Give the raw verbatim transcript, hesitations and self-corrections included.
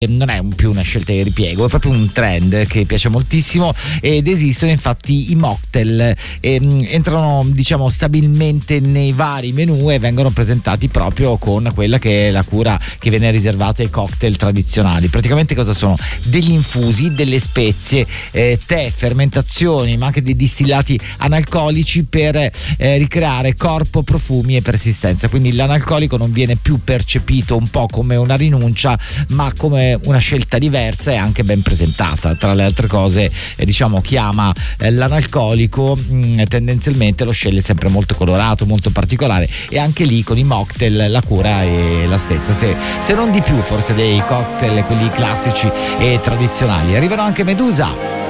non è un, più una scelta di ripiego, è proprio un trend che piace moltissimo ed esistono infatti i mocktail, e, entrano diciamo stabilmente nei vari menù e vengono presentati proprio con quella che è la cura che viene riservata ai cocktail tradizionali. Praticamente cosa sono? Degli infusi, delle spezie, eh, tè, fermentazioni, ma anche dei distillati analcolici per eh, ricreare corpo, profumi e persistenza. Quindi l'analcolico non viene più percepito un po' come una rinuncia, ma come una scelta diversa e anche ben presentata. Tra le altre cose, eh, diciamo chi ama eh, l'analcolico mh, tendenzialmente lo sceglie sempre molto colorato, molto particolare, e anche lì con i mocktail la cura è la stessa, se, se non di più forse dei cocktail quelli classici e tradizionali. Arrivano anche Medusa.